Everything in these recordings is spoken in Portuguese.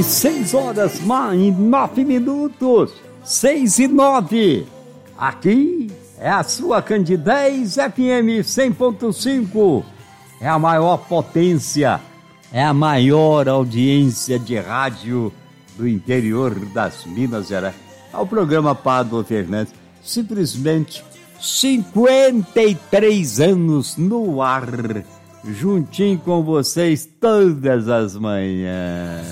6 horas mais 9 minutos, 6:09. Aqui é a sua Candidez FM 100.5. É a maior potência, é a maior audiência de rádio do interior das Minas Gerais. É o programa Pádua Fernandes, simplesmente 53 anos no ar, juntinho com vocês todas as manhãs.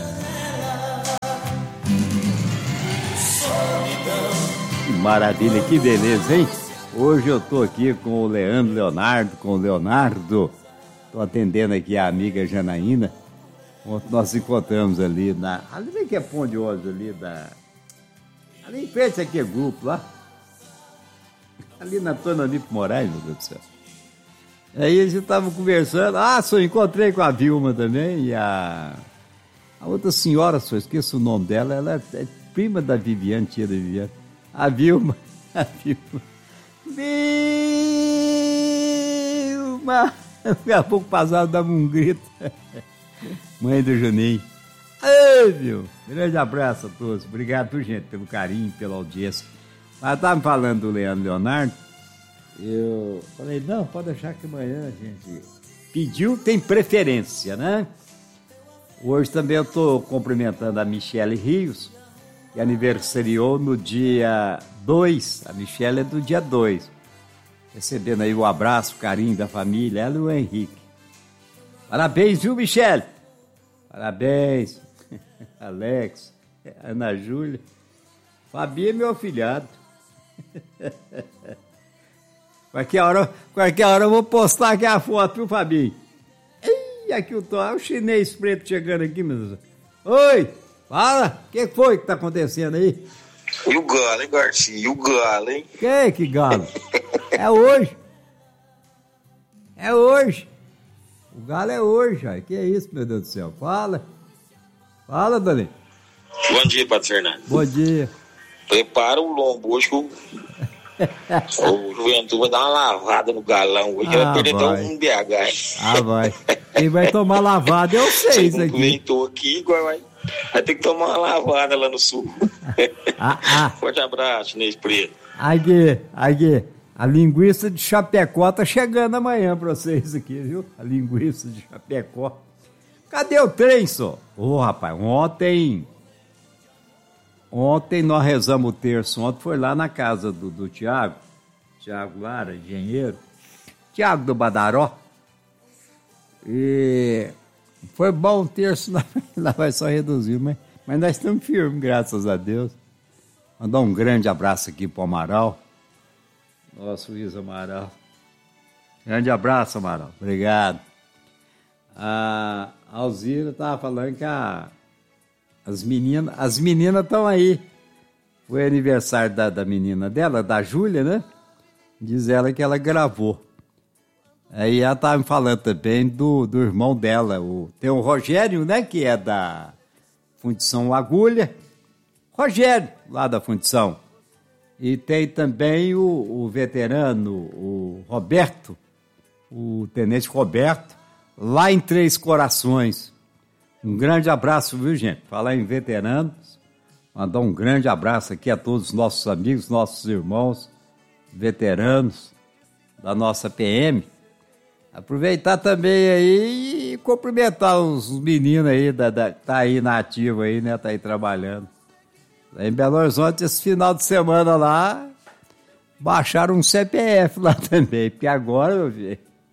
Que maravilha, que beleza, hein? Hoje eu tô aqui com o Leonardo, tô atendendo aqui a amiga Janaína. Ontem nós encontramos ali ali que é Ponte de Ônibus ali em frente aqui é grupo lá. Ali na Antônio Anipo Moraes, meu Deus do céu. Aí a gente tava conversando. Só encontrei com a Vilma também. E a outra senhora, só esqueço o nome dela. Ela é prima da Viviane, tia da Viviane. A Vilma. Vilma! Daqui a pouco passado dava um grito. Mãe do Juninho. Ei, Vilma! Grande abraço a todos. Obrigado, gente, pelo carinho, pela audiência. Mas estava me falando do Leonardo. Eu falei, não, pode deixar que amanhã a gente pediu, tem preferência, né? Hoje também eu estou cumprimentando a Michele Rios, que aniversariou no dia 2. A Michele é do dia 2. Recebendo aí o abraço, o carinho da família, ela e o Henrique. Parabéns, viu, Michele? Parabéns. Alex, Ana Júlia. Fabi é meu afilhado. Qualquer hora eu vou postar aqui a foto, viu, Fabinho? Ih, aqui o chinês preto chegando aqui, meu Deus. Oi, fala, o que foi que tá acontecendo aí? E o galo, hein, Garcia? E o galo, hein? Que galo? É hoje. É hoje. O galo é hoje, ó. Que é isso, meu Deus do céu? Fala, Dani. Bom dia, Padre Fernando. Bom dia. Prepara o lombo hoje que o Juventude vai dar uma lavada no galão hoje, vai perder até um BH, hein? Vai. Quem vai tomar lavada eu sei isso aqui. Inventou aqui, vai ter que tomar uma lavada lá no sul. Forte abraço, Chinês Preto. Aqui, a linguiça de Chapecó tá chegando amanhã pra vocês aqui, viu? A linguiça de Chapecó. Cadê o trem, só? Rapaz, Ontem nós rezamos o terço, ontem foi lá na casa do Tiago Lara, engenheiro, Tiago do Badaró, e foi bom o terço, lá vai só reduzir, mas nós estamos firmes, graças a Deus. Mandar um grande abraço aqui pro Amaral, nosso Luiz Amaral, grande abraço, Amaral, obrigado. A Alzira estava falando que as meninas estão aí. Foi aniversário da menina dela, da Júlia, né? Diz ela que ela gravou. Aí ela estava me falando também do irmão dela. Tem o Rogério, né? Que é da Fundição Agulha. Rogério, lá da Fundição. E tem também o veterano, o Roberto, o tenente Roberto, lá em Três Corações. Um grande abraço, viu, gente? Falar em veteranos, mandar um grande abraço aqui a todos os nossos amigos, nossos irmãos, veteranos da nossa PM. Aproveitar também aí e cumprimentar os meninos aí, tá aí na ativa aí, né? Tá aí trabalhando. Lá em Belo Horizonte, esse final de semana lá, baixaram um CPF lá também, porque agora, meu filho,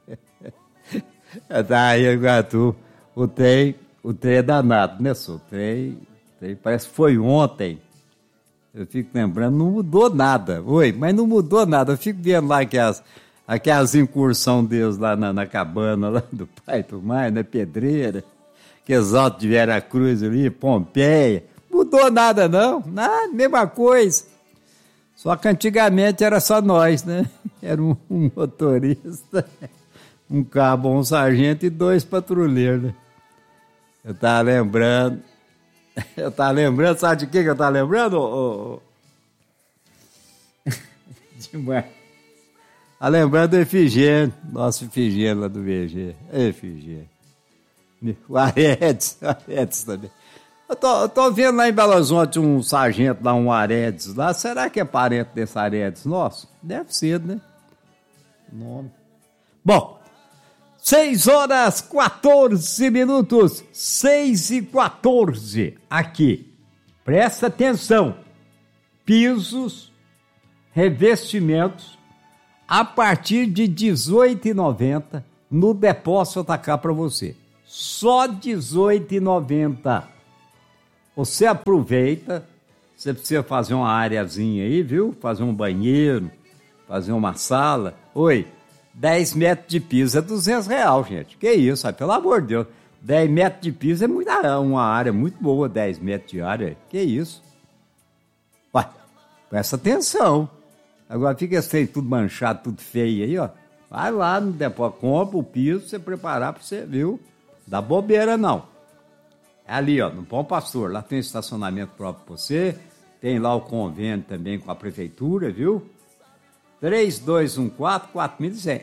tá aí, Iguatu, o trem é danado, né, senhor? O trem parece que foi ontem. Eu fico lembrando, não mudou nada. Mas não mudou nada. Eu fico vendo lá aquelas incursão deles lá na cabana lá do Pai do Mar, na Pedreira, aqueles altos de Veracruz ali, Pompeia. Mudou nada, não. Nada, mesma coisa. Só que antigamente era só nós, né? Era um motorista, um cabo, um sargento e 2 patrulheiros, né? Eu tava lembrando, sabe de que eu tava lembrando? Demais. Tá lembrando do Efigênio, nosso Efigênio lá do VG. Efigênio. O Aredes também. Eu tô vendo lá em Belo Horizonte um sargento lá, um Aredes lá. Será que é parente desse Aredes nosso? Deve ser, né? Nome. Bom, 6h14, 6h14, aqui. Presta atenção. Pisos, revestimentos, a partir de R$18,90 no depósito atacar para você. Só R$18,90. Você aproveita, você precisa fazer uma areazinha aí, viu? Fazer um banheiro, fazer uma sala. Oi, 10 metros de piso é R$200, gente. Que isso, pelo amor de Deus. 10 metros de piso é uma área muito boa, 10 metros de área. Que isso? Ué, presta atenção. Agora fica assim, tudo manchado, tudo feio aí, ó. Vai lá no depósito, compra o piso pra você preparar pra você, viu? Dá bobeira não. É ali, ó, no Bom Pastor. Lá tem estacionamento próprio pra você. Tem lá o convênio também com a prefeitura, viu? 3214-4100.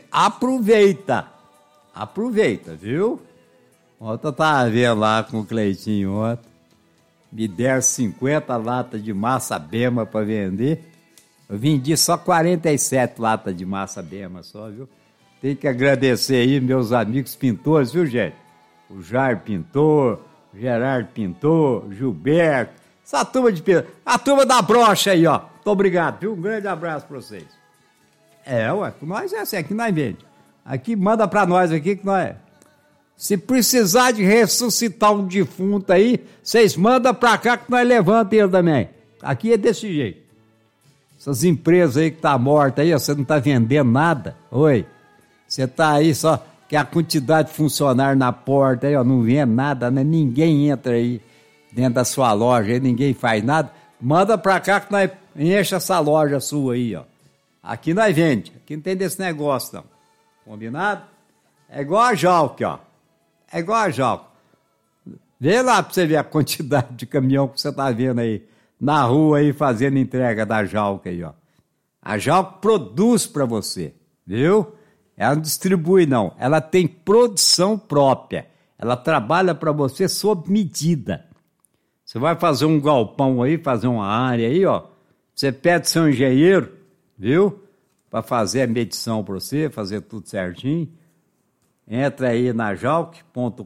Aproveita, viu? Ontem eu tava vendo lá com o Cleitinho ontem. Me deram 50 latas de massa Bema pra vender. Eu vendi só 47 latas de massa Bema só, viu? Tem que agradecer aí meus amigos pintores, viu, gente? O Jair Pintor, o Gerardo Pintor, o Gilberto, essa turma de pintor. A turma da brocha aí, ó. Muito obrigado, viu? Um grande abraço pra vocês. Ué, com nós é assim, aqui nós vende. Aqui, manda pra nós aqui que nós... Se precisar de ressuscitar um defunto aí, vocês mandam pra cá que nós levantamos ele também. Aqui é desse jeito. Essas empresas aí que tá morta aí, ó, você não tá vendendo nada. Oi, você tá aí só que a quantidade de funcionário na porta aí, ó, não vende nada, né? Ninguém entra aí dentro da sua loja aí, ninguém faz nada. Manda pra cá que nós enche essa loja sua aí, ó. Aqui nós vende, aqui não tem desse negócio não. Combinado? É igual a Jalque, ó. É igual a Jalque. Vê lá pra você ver a quantidade de caminhão que você tá vendo aí na rua aí fazendo entrega da Jalque aí, ó. A Jalque produz pra você, viu? Ela não distribui não, ela tem produção própria. Ela trabalha pra você sob medida. Você vai fazer um galpão aí, fazer uma área aí, ó. Você pede seu engenheiro, viu? Pra fazer a medição pra você, fazer tudo certinho. Entra aí na jalque.com.br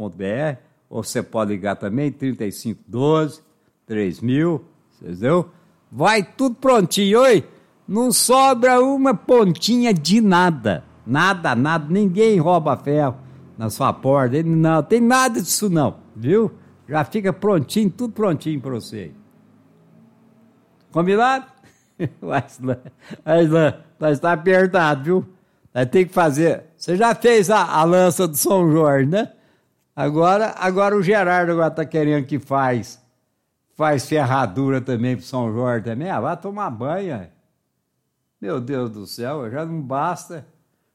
ou você pode ligar também, 3512-3000, entendeu? Vai tudo prontinho, oi? Não sobra uma pontinha de nada. Nada, ninguém rouba ferro na sua porta, não, tem nada disso não, viu? Já fica prontinho, tudo prontinho pra você. Combinado? Mas nós tá apertado, viu? Nós tem que fazer. Você já fez a lança do São Jorge, né? Agora o Gerardo agora tá querendo que faz ferradura também pro São Jorge também. Ah, vai tomar banho. Meu Deus do céu, já não basta.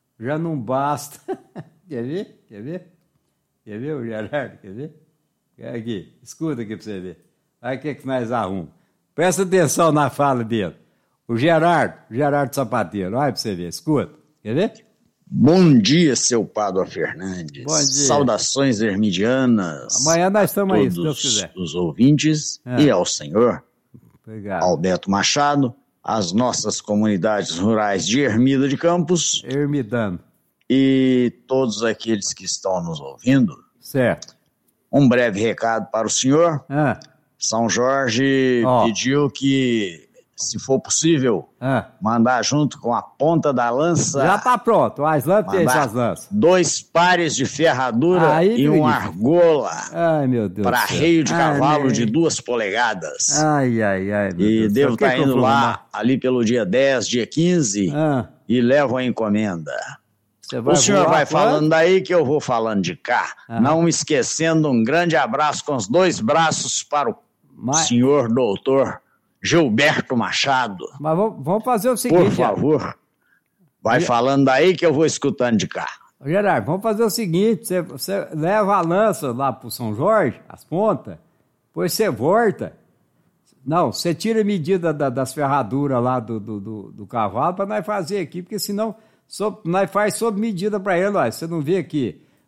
Quer ver o Gerardo? Quer ver? Aqui, escuta aqui pra você ver. Olha o que nós arrumamos. Presta atenção na fala dele. O Gerardo Sapateiro, olha pra você ver, escuta. Quer ver? Bom dia, seu Pádua Fernandes. Bom dia. Saudações hermidianas. Amanhã nós estamos aí, se Deus quiser. Os ouvintes e ao senhor Obrigado. Alberto Machado, as nossas comunidades rurais de Ermida de Campos. Ermidano. E todos aqueles que estão nos ouvindo. Certo. Um breve recado para o senhor. São Jorge pediu que, se for possível, mandar junto com a ponta da lança. Já tá pronto, as lanças. 2 pares de ferradura e uma argola. Ai, meu Deus. Para arreio de cavalo de 2 polegadas. Ai, meu e Deus. Devo estar indo lá, ali pelo dia 10, dia 15, e levo a encomenda. O senhor vai falando daí que eu vou falando de cá. Não esquecendo um grande abraço com os 2 braços para o senhor doutor Gilberto Machado. Mas vamos fazer o seguinte. Por favor, vai falando daí que eu vou escutando de cá. Gerardo, vamos fazer o seguinte, você leva a lança lá pro São Jorge, as pontas, depois você volta. Não, você tira a medida das ferraduras lá do cavalo para nós fazer aqui, porque senão nós faz sob medida para ele, ó. Você não vê aqui,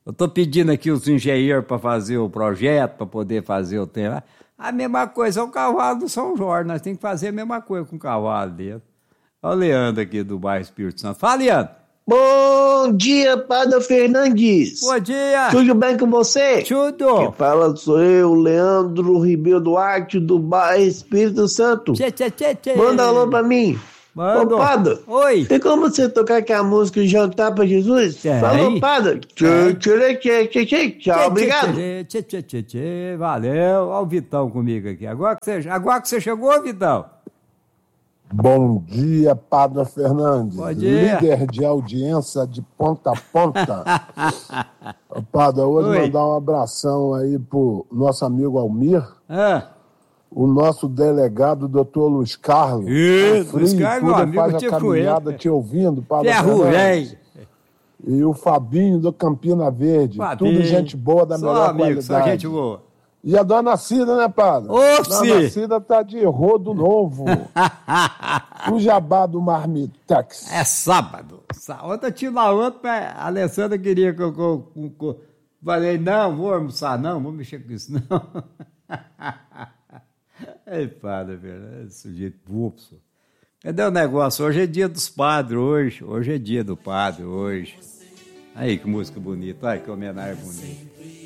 Eu tô pedindo aqui os engenheiros para fazer o projeto, para poder fazer o tema. A mesma coisa é o cavalo do São Jorge, nós temos que fazer a mesma coisa com o cavalo dele. Olha o Leandro aqui do bairro Espírito Santo. Fala, Leandro. Bom dia, Padre Fernandes. Bom dia. Tudo bem com você? Tudo. Quem fala sou eu, Leandro Ribeiro Duarte, do bairro Espírito Santo. Manda alô pra mim. Manda. Ô, Padre. Oi. Tem como você tocar aquela música Jantar pra Jesus? Falou, Padre. Tchau, obrigado. Valeu. Olha o Vitão comigo aqui. Agora que você chegou, Vitão. Bom dia, Padre Fernandes. Bom dia. Líder de audiência de ponta a ponta. Padre, hoje mandar um abração aí pro nosso amigo Almir. O nosso delegado, doutor Luiz Carlos. Isso, Luiz Carlos, tudo faz a caminhada te ouvindo, Padre Fernandes. E o Fabinho do Campina Verde. Fabinho. Tudo gente boa da melhor qualidade. Só gente boa. E a dona Cida, né, Padre? Dona Cida tá de rodo novo. O jabá do Marmitex. É sábado. Ontem eu tive lá ontem, mas a Alessandra queria que eu falei, não, vou almoçar, não, vou mexer com isso, não. Ei, Padre, velho, sujeito burro. Cadê o negócio? Hoje é dia dos padres, hoje é dia do padre, hoje. Aí, que música bonita, olha que homenagem bonita.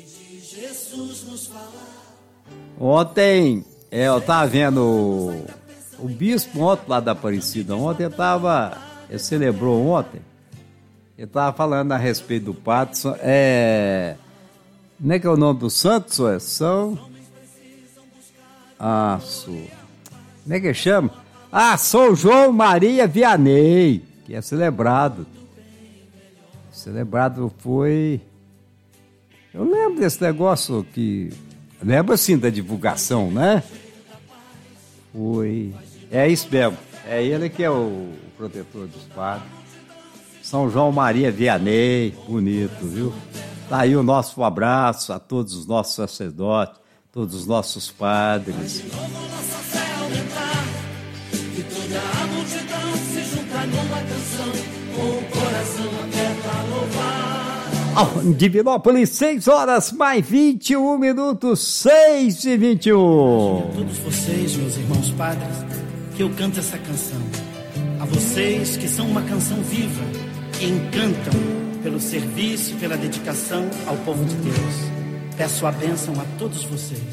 Ontem, eu estava vendo o bispo ontem lá da Aparecida, ele celebrou ontem, ele estava falando a respeito do padre, como é que é o nome do santo? Como é que chama? São João Maria Vianney, que é celebrado. Celebrado foi... Eu lembro desse negócio que... Lembro assim da divulgação, né? Foi... É isso mesmo. É ele que é o protetor dos padres. São João Maria Vianney. Bonito, viu? Tá aí o nosso abraço a todos os nossos sacerdotes, todos os nossos padres. E toda a multidão se junta numa canção, com o coração aberto a louvar. Divinópolis, 6h mais 21 minutos, 6h21. Todos vocês, meus irmãos padres, que eu canto essa canção. A vocês que são uma canção viva, que encantam pelo serviço e pela dedicação ao povo de Deus. Peço a bênção a todos vocês.